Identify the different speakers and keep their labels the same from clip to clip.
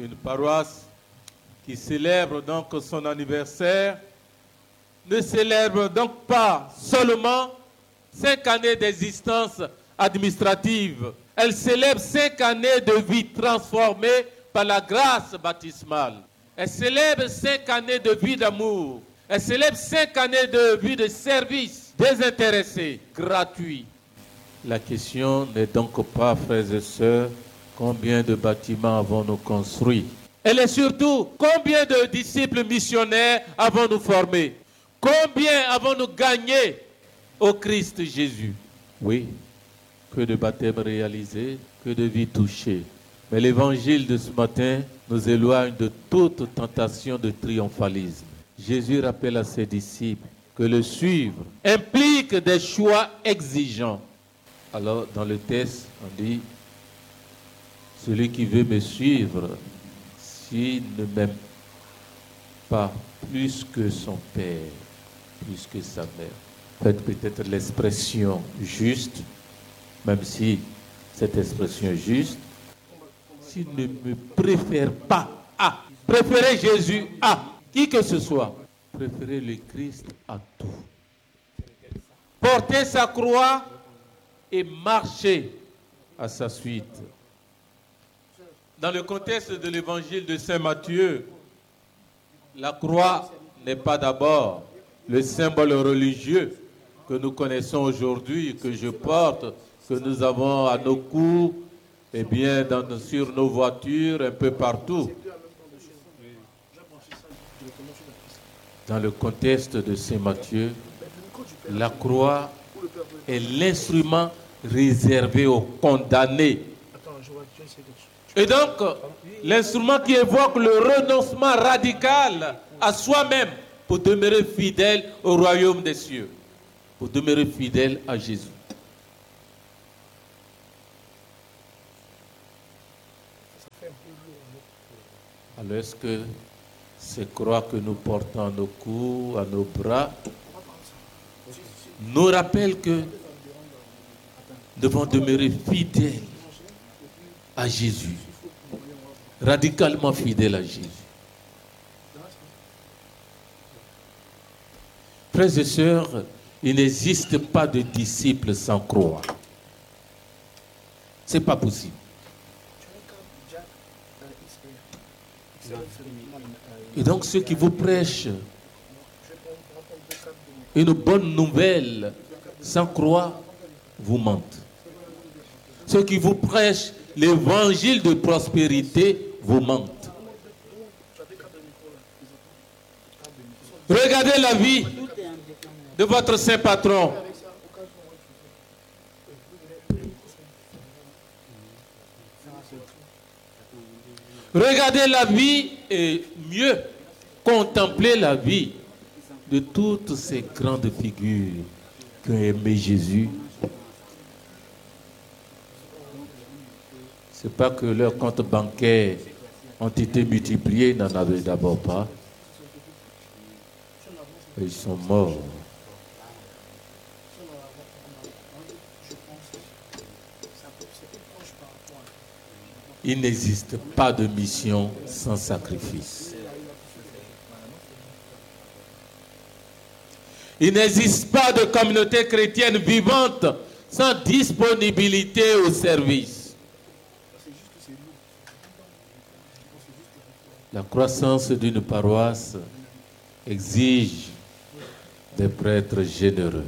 Speaker 1: une paroisse qui célèbre donc son anniversaire, ne célèbre donc pas seulement 5 années d'existence administrative. Elle célèbre 5 années de vie transformée par la grâce baptismale. Elle célèbre 5 années de vie d'amour. Elle célèbre 5 années de vie de service désintéressé, gratuit. La question n'est donc pas, frères et sœurs, combien de bâtiments avons-nous construits? Elle est surtout, combien de disciples missionnaires avons-nous formés? Combien avons-nous gagné au Christ Jésus? Oui, que de baptêmes réalisés, que de vies touchées. Mais l'évangile de ce matin nous éloigne de toute tentation de triomphalisme. Jésus rappelle à ses disciples que le suivre implique des choix exigeants. Alors, dans le texte, on dit, celui qui veut me suivre, s'il ne m'aime pas plus que son père, plus que sa mère. Faites peut-être l'expression juste, même si cette expression est juste, s'il ne me préfère pas à, préférez Jésus à qui que ce soit, préférez le Christ à tout. Portez sa croix et marchez à sa suite. Dans le contexte de l'évangile de Saint Matthieu, la croix n'est pas d'abord le symbole religieux que nous connaissons aujourd'hui, que je porte, que nous avons à nos coups, et bien sur nos voitures, un peu partout. Dans le contexte de Saint Matthieu, la croix est l'instrument réservé aux condamnés. Et donc, l'instrument qui évoque le renoncement radical à soi-même pour demeurer fidèle au royaume des cieux, pour demeurer fidèle à Jésus. Alors est-ce que ces croix que nous portons à nos coups, à nos bras, nous rappellent que nous devons demeurer fidèles à Jésus, radicalement fidèles à Jésus. Frères et sœurs, il n'existe pas de disciples sans croix. Ce n'est pas possible. Et donc ceux qui vous prêchent une bonne nouvelle sans croix vous mentent. Ceux qui vous prêchent l'évangile de prospérité vous mentent. Regardez la vie de votre saint patron. Regardez la vie et mieux contempler la vie de toutes ces grandes figures qui ont aimé Jésus. Ce n'est pas que leurs comptes bancaires ont été multipliés, ils n'en avaient d'abord pas. Ils sont morts. Il n'existe pas de mission sans sacrifice. Il n'existe pas de communauté chrétienne vivante sans disponibilité au service. La croissance d'une paroisse exige des prêtres généreux.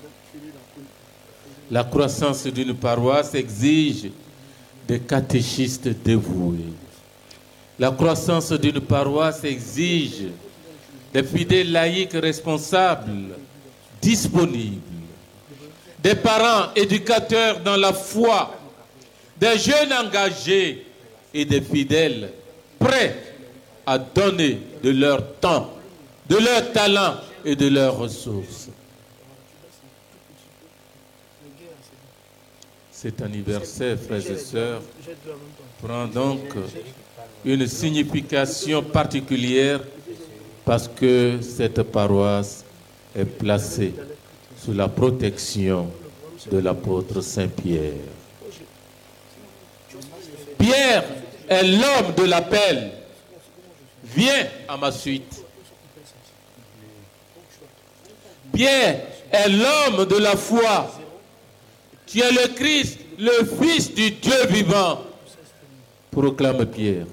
Speaker 1: La croissance d'une paroisse exige des catéchistes dévoués. La croissance d'une paroisse exige des fidèles laïcs responsables, disponibles, des parents éducateurs dans la foi, des jeunes engagés et des fidèles prêts à donner de leur temps, de leur talent et de leurs ressources. Cet anniversaire, frères et sœurs, prend donc une signification particulière parce que cette paroisse est placée sous la protection de l'apôtre Saint Pierre. Pierre est l'homme de l'appel. Viens à ma suite. Pierre est l'homme de la foi. Tu es le Christ, le Fils du Dieu vivant. Proclame Pierre.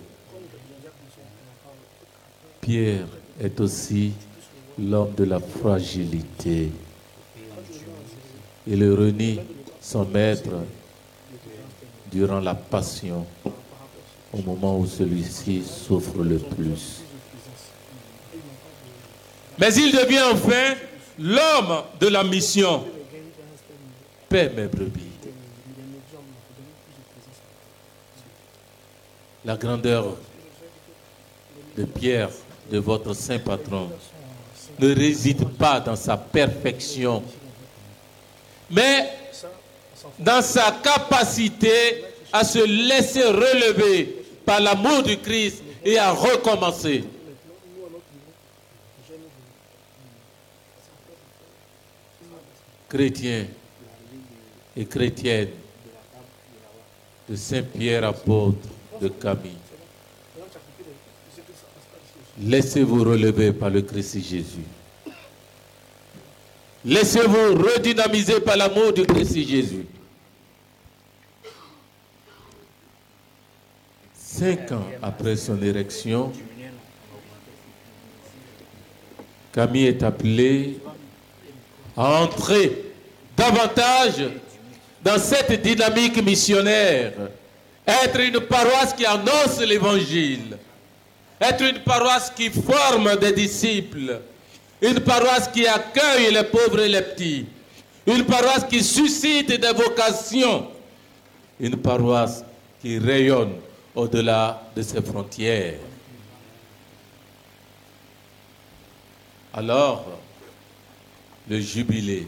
Speaker 1: Pierre est aussi l'homme de la fragilité. Il renie son maître durant la passion, au moment où celui-ci souffre le plus. Mais il devient enfin l'homme de la mission. Paix mes brebis. La grandeur de Pierre, de votre saint patron, ne réside pas dans sa perfection, mais dans sa capacité à se laisser relever par l'amour du Christ et à recommencer. Chrétiens et chrétiennes de Saint-Pierre apôtre de Camille, laissez-vous relever par le Christ Jésus. Laissez-vous redynamiser par l'amour du Christ Jésus. 5 ans après son érection, Camille est appelée à entrer davantage dans cette dynamique missionnaire, être une paroisse qui annonce l'évangile, être une paroisse qui forme des disciples, une paroisse qui accueille les pauvres et les petits, une paroisse qui suscite des vocations, une paroisse qui rayonne au-delà de ses frontières. Alors, le jubilé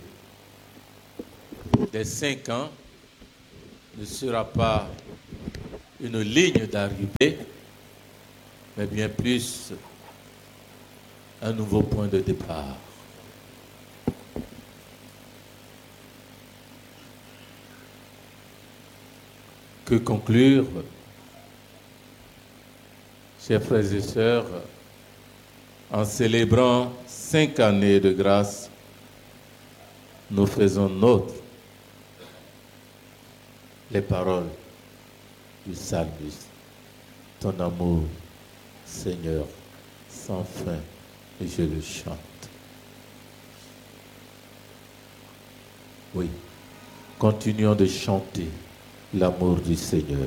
Speaker 1: des 5 ans ne sera pas une ligne d'arrivée, mais bien plus un nouveau point de départ. Que conclure, chers frères et sœurs, en célébrant 5 années de grâce, nous faisons nôtre les paroles du psalmiste. Ton amour, Seigneur, sans fin, et je le chante. Oui, continuons de chanter l'amour du Seigneur.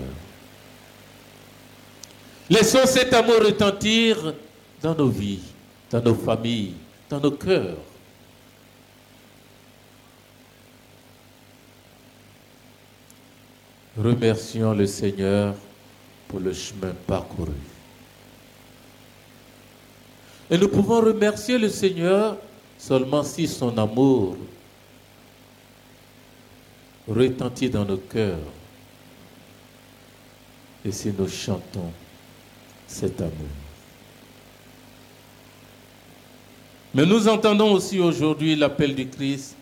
Speaker 1: Laissons cet amour retentir dans nos vies, dans nos familles, dans nos cœurs. Remercions le Seigneur pour le chemin parcouru. Et nous pouvons remercier le Seigneur seulement si son amour retentit dans nos cœurs et si nous chantons cet amour. Mais nous entendons aussi aujourd'hui l'appel du Christ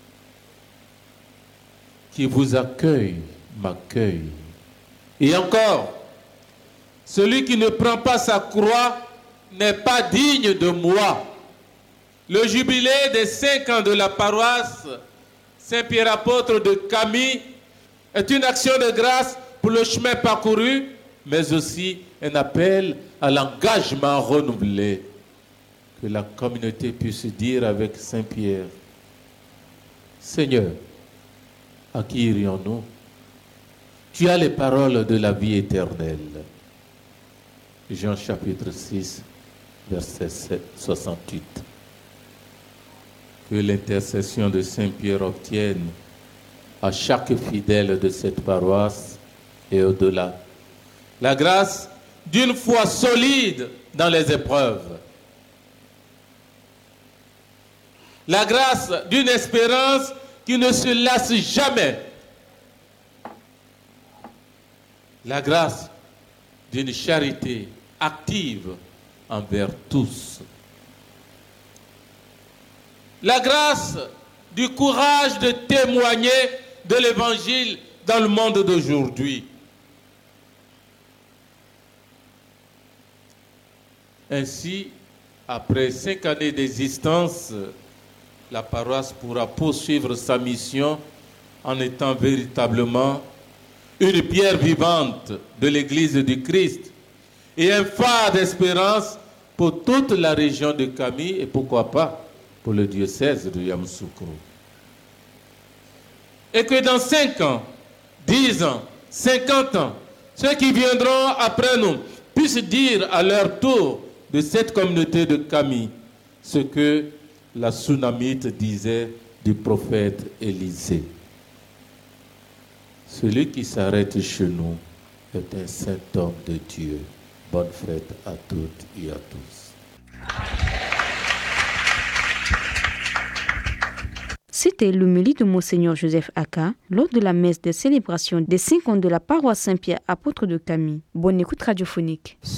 Speaker 1: qui vous accueille, m'accueille. Et encore, celui qui ne prend pas sa croix n'est pas digne de moi. Le jubilé des 5 ans de la paroisse Saint-Pierre apôtre de Camille est une action de grâce pour le chemin parcouru, mais aussi un appel à l'engagement renouvelé. Que la communauté puisse dire avec Saint-Pierre, Seigneur, à qui irions-nous? Tu as les paroles de la vie éternelle. Jean chapitre 6, verset 68. Que l'intercession de Saint-Pierre obtienne à chaque fidèle de cette paroisse et au-delà la grâce d'une foi solide dans les épreuves, la grâce d'une espérance qui ne se lasse jamais, la grâce d'une charité active envers tous, la grâce du courage de témoigner de l'Évangile dans le monde d'aujourd'hui. Ainsi, après 5 années d'existence, la paroisse pourra poursuivre sa mission en étant véritablement une pierre vivante de l'Église du Christ et un phare d'espérance pour toute la région de Kami et pourquoi pas pour le diocèse de Yamoussoukro. Et que dans 5 ans, 10 ans, 50 ans, ceux qui viendront après nous puissent dire à leur tour de cette communauté de Kami ce que la Sunamite disait du prophète Élisée. Celui qui s'arrête chez nous est un saint homme de Dieu. Bonne fête à toutes et à tous.
Speaker 2: C'était l'homélie de Monseigneur Joseph Aka lors de la messe de célébration des 5 ans de la paroisse Saint-Pierre apôtre de Kami. Bonne écoute radiophonique.